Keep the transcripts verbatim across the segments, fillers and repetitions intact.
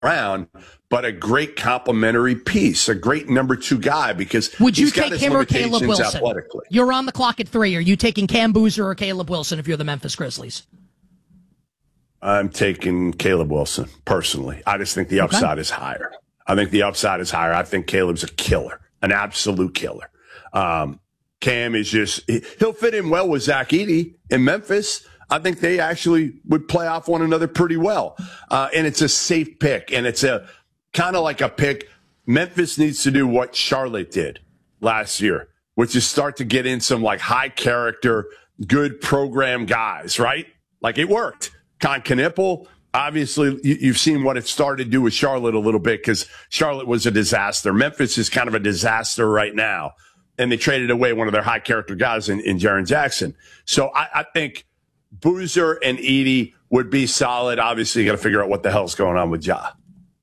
around, but a great complementary piece, a great number two guy because would you he's got take his him or Caleb Wilson? Athletically. You're on the clock at three. Are you taking Cam Boozer or Caleb Wilson if you're the Memphis Grizzlies? I'm taking Caleb Wilson personally. I just think the upside okay. is higher. I think the upside is higher. I think Caleb's a killer, an absolute killer. Um, Cam is just he'll fit in well with Zach Edey in Memphis. I think they actually would play off one another pretty well. Uh, and it's a safe pick. And it's a kind of like a pick. Memphis needs to do what Charlotte did last year, which is start to get in some like high character, good program guys, right? Like it worked. Con Knipple, obviously you, you've seen what it started to do with Charlotte a little bit because Charlotte was a disaster. Memphis is kind of a disaster right now. And they traded away one of their high character guys in, in Jaren Jackson. So I, I think Boozer and Edey would be solid. Obviously, you got to figure out what the hell's going on with Ja.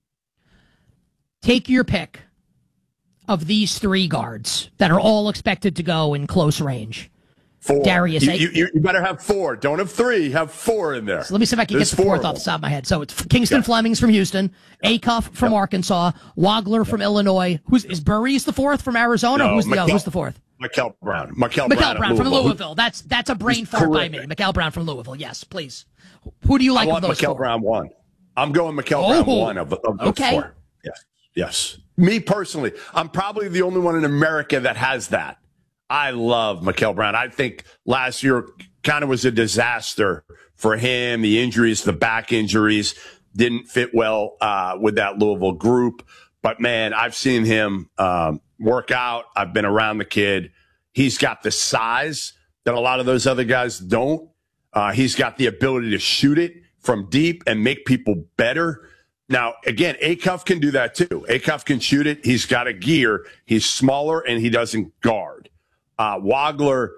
Take your pick of these three guards that are all expected to go in close range. Four. Darius, you, you, you better have four. Don't have three. Have four in there. So let me see if I can There's get the fourth off the top of my head. So it's Kingston yeah. Flemings from Houston, yeah. Acuff from yeah. Arkansas, Wagler yeah. from Illinois. Who's is Burries the fourth from Arizona? No, who's the Mikel, who's the fourth? Mikel Brown. Mikel, Mikel Brown, Brown from Louisville. Louisville. That's that's a brain He's fart terrific. by me. Mikel Brown from Louisville. Yes, please. Who do you like I of those Mikel four? Brown one. I'm going Mikel oh. Brown one of, of those okay. four. Yes. Yes. Me personally, I'm probably the only one in America that has that. I love Mikel Brown. I think last year kind of was a disaster for him. The injuries, the back injuries didn't fit well uh, with that Louisville group. But, man, I've seen him um, work out. I've been around the kid. He's got the size that a lot of those other guys don't. Uh, he's got the ability to shoot it from deep and make people better. Now, again, Acuff can do that too. Acuff can shoot it. He's got a gear. He's smaller, and he doesn't guard. Uh, Wagler,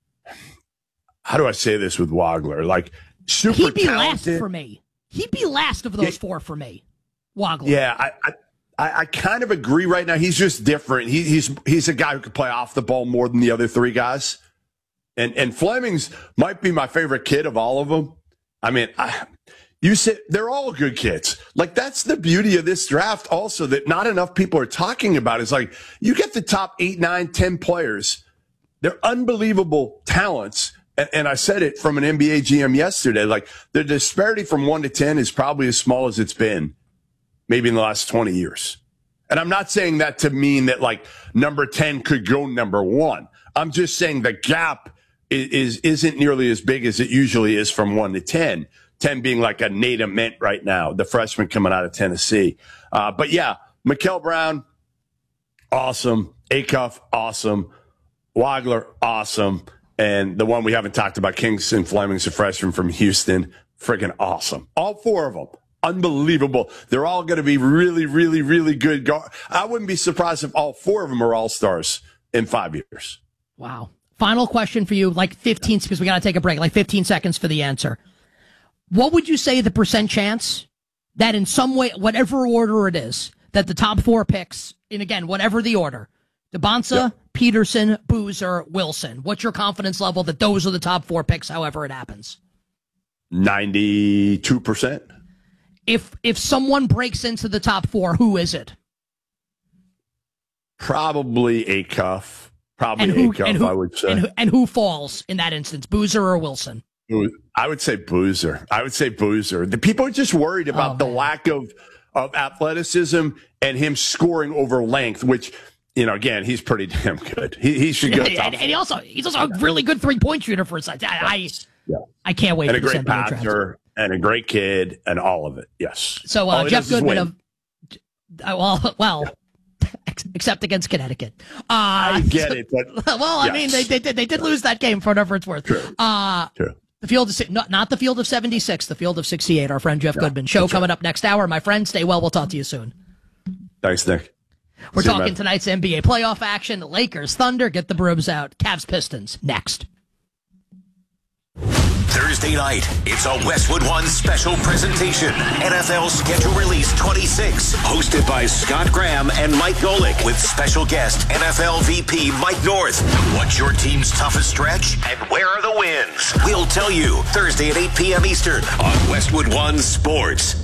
how do I say this with Wagler? Like, super He'd be talented. last for me. He'd be last of those yeah. four for me, Wagler. Yeah, I, I I, I kind of agree right now. He's just different. He, he's he's a guy who can play off the ball more than the other three guys. And and Flemings might be my favorite kid of all of them. I mean, I, you said they're all good kids. Like, that's the beauty of this draft also that not enough people are talking about. Is like, you get the top eight, nine, ten players. They're unbelievable talents. And, and I said it from an N B A G M yesterday. Like, the disparity from one to ten is probably as small as it's been maybe in the last twenty years. And I'm not saying that to mean that, like, number ten could go number one. I'm just saying the gap is, is, isn't nearly as big as it usually is from one to ten. ten being like a Nate Ament right now, the freshman coming out of Tennessee. Uh, but, yeah, Mikel Brown, awesome. Acuff, awesome. Wagler, awesome. And the one we haven't talked about, Kingston Flemings, a freshman from Houston, friggin' awesome. All four of them. Unbelievable. They're all going to be really, really, really good. Guard. I wouldn't be surprised if all four of them are all-stars in five years. Wow. Final question for you, like fifteen, because we got to take a break, like fifteen seconds for the answer. What would you say the percent chance that in some way, whatever order it is, that the top four picks, and again, whatever the order, DeBonsa, yep. Peterson, Boozer, Wilson, what's your confidence level that those are the top four picks, however it happens? ninety-two percent. If if someone breaks into the top four, who is it? Probably Acuff. Probably who, Acuff, who, I would say. And who, and who falls in that instance, Boozer or Wilson? I would say Boozer. I would say Boozer. The people are just worried about oh, the lack of, of athleticism and him scoring over length, which, you know, again, he's pretty damn good. He, he should go and, top and, and he also he's also a really good three point shooter for his side. I, I yeah. I can't wait and for a great passer and a great kid and all of it. Yes. So uh, Jeff Goodman of uh, well well. Yeah. Except against Connecticut. Uh, I get it, but well, I yes. mean, they, they did they did lose that game for whatever it's worth. True. Uh, True. The field of not, not the field of seventy-six, the field of sixty-eight. Our friend Jeff yeah, Goodman. Show coming right. up next hour. My friend, stay well. We'll talk to you soon. Thanks, Nick. We're See talking you, tonight's N B A playoff action. Lakers, Thunder, get the brooms out. Cavs, Pistons next. Thursday night, it's a Westwood One special presentation. N F L Schedule Release twenty-six, hosted by Scott Graham and Mike Golick, with special guest N F L V P Mike North. What's your team's toughest stretch, and where are the wins? We'll tell you Thursday at eight p.m. Eastern on Westwood One Sports.